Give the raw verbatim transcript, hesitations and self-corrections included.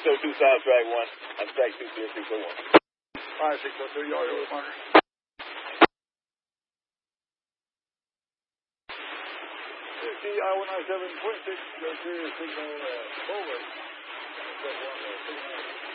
oh two South Track one. I'm track two zero six oh one. five six oh two, y'all, your marker. C I one nine seven point six, go to signal uh, over. That's one, uh, signal.